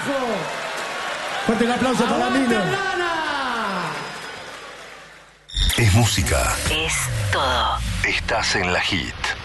carajo! Fuerte el aplauso para ¡Aguante, Mino. Rana! Es música. Es todo. Estás en la hit.